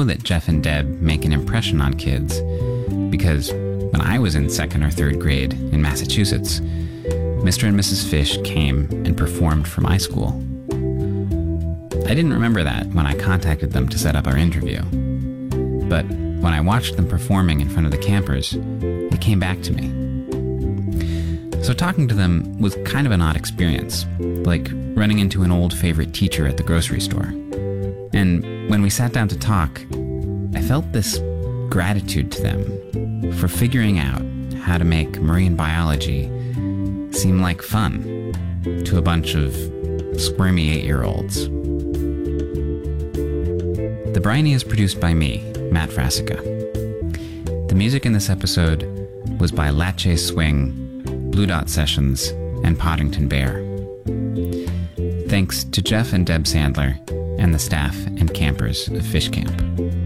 know that Jeff and Deb make an impression on kids because when I was in 2nd or 3rd grade in Massachusetts, Mr. and Mrs. Fish came and performed for my school. I didn't remember that when I contacted them to set up our interview. But when I watched them performing in front of the campers, it came back to me. So talking to them was kind of an odd experience, like running into an old favorite teacher at the grocery store. And when we sat down to talk, I felt this gratitude to them for figuring out how to make marine biology seem like fun to a bunch of squirmy 8-year-olds. The Briny is produced by me, Matt Frasica. The music in this episode was by Latche Swing, Blue Dot Sessions, and Poddington Bear. Thanks to Jeff and Deb Sandler and the staff and campers of Fish Camp.